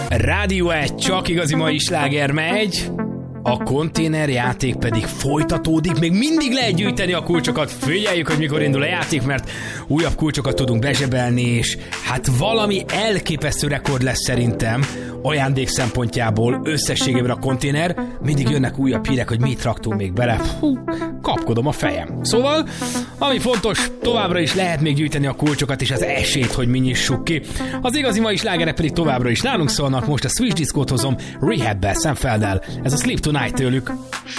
Rádió 1, csak igazi mai sláger megy. A konténerjáték pedig folytatódik, még mindig lehet gyűjteni a kulcsokat, figyeljük, hogy mikor indul a játék, mert újabb kulcsokat tudunk bezsebelni, és hát valami elképesztő rekord lesz szerintem ajándék szempontjából összességében a konténer. Mindig jönnek újabb hírek, hogy mit raktunk még bele. Kapkodom a fejem. Szóval, ami fontos, továbbra is lehet még gyűjteni a kulcsokat és az esélyt, hogy mi nyissuk ki. Az igazi mai slágerek pedig továbbra is nálunk szólnak, most a Switch Discót hozom Rehab-bel, Sam Felddel. Ez a Sleep Tonight tőlük.